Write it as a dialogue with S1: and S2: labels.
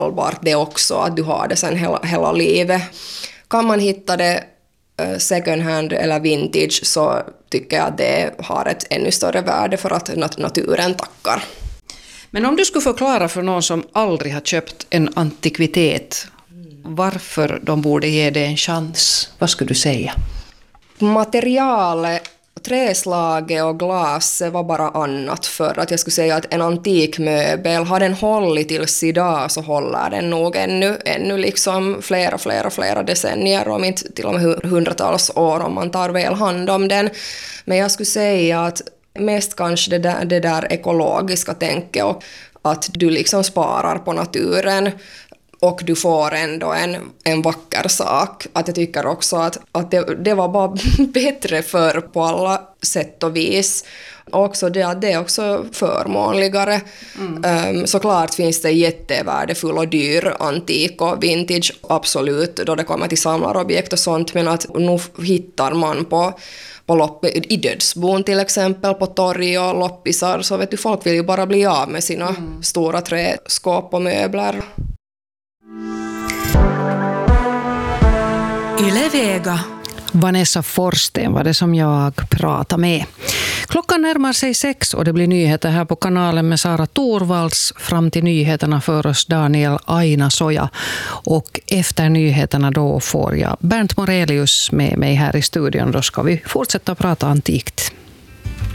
S1: hållbart det också, att du har det sen hela livet. Kan man hitta det second hand eller vintage så tycker jag att det har ett ännu större värde för att naturen tackar.
S2: Men om du skulle förklara för någon som aldrig har köpt en antikvitet varför de borde ge det en chans, vad skulle du säga?
S1: Materialet, träslaget och glas var bara annat för att jag skulle säga att en antik möbel, har den hållit tills idag så håller den nog ännu liksom flera decennier, om inte till och med hundratals år om man tar väl hand om den. Men jag skulle säga att mest kanske det där ekologiska tänket och att du liksom sparar på naturen och du får ändå en vacker sak. Att jag tycker också att det var bara bättre för på alla sätt och vis. Och också det är också förmånligare. Såklart finns det jättevärdefull och dyr antik och vintage, absolut, då det kommer till samlarobjekt och sånt. Men att nu hittar man på i Dödsbon till exempel, på torg och loppisar, så vet du, folk vill ju bara bli av med sina stora träskåp och möbler.
S3: Yle Vega.
S2: Vanessa Forsten var det som jag pratade med. Klockan närmar sig 6 och det blir nyheter här på kanalen med Sara Torvalds. Fram till nyheterna för oss Daniel Ainasoja. Och efter nyheterna då får jag Bernt Morelius med mig här i studion. Då ska vi fortsätta prata antikt.